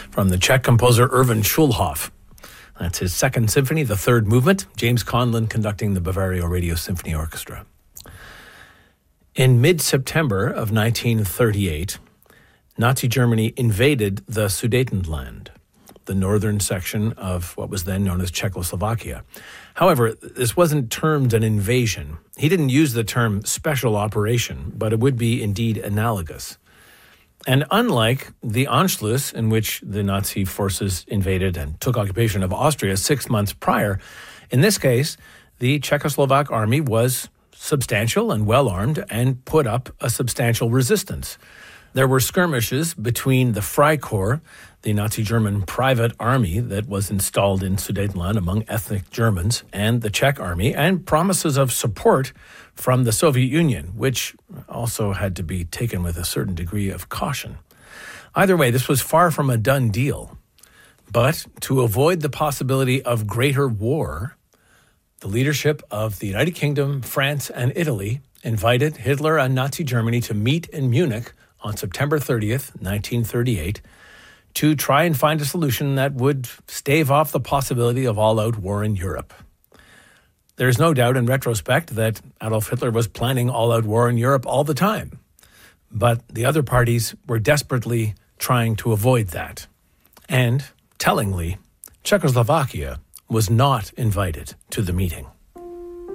from the Czech composer Erwin Schulhoff. That's his second symphony, the third movement, James Conlon conducting the Bavaria Radio Symphony Orchestra. In mid-September of 1938, Nazi Germany invaded the Sudetenland, the northern section of what was then known as Czechoslovakia. However, this wasn't termed an invasion. He didn't use the term special operation, but it would be indeed analogous. And unlike the Anschluss, in which the Nazi forces invaded and took occupation of Austria 6 months prior, in this case, the Czechoslovak army was substantial and well-armed and put up a substantial resistance. There were skirmishes between the Freikorps, the Nazi German private army that was installed in Sudetenland among ethnic Germans, and the Czech army, and promises of support from the Soviet Union, which also had to be taken with a certain degree of caution. Either way, this was far from a done deal. But to avoid the possibility of greater war, the leadership of the United Kingdom, France, and Italy invited Hitler and Nazi Germany to meet in Munich on September 30th, 1938, to try and find a solution that would stave off the possibility of all-out war in Europe. There's no doubt in retrospect that Adolf Hitler was planning all-out war in Europe all the time, but the other parties were desperately trying to avoid that. And, tellingly, Czechoslovakia was not invited to the meeting.